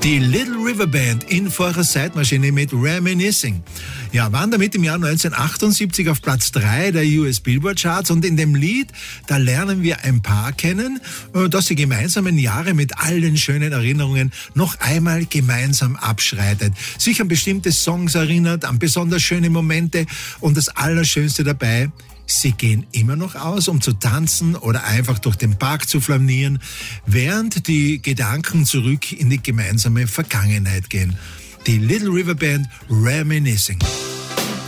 Die Little River Band in vorher Zeitmaschine mit Reminiscing. Ja, waren damit im Jahr 1978 auf Platz 3 der US Billboard Charts und in dem Lied, da lernen wir ein Paar kennen, das die gemeinsamen Jahre mit all den schönen Erinnerungen noch einmal gemeinsam abschreitet. Sich an bestimmte Songs erinnert, an besonders schöne Momente und das Allerschönste dabei, sie gehen immer noch aus, um zu tanzen oder einfach durch den Park zu flanieren, während die Gedanken zurück in die gemeinsame Vergangenheit gehen. Die Little River Band Reminiscing.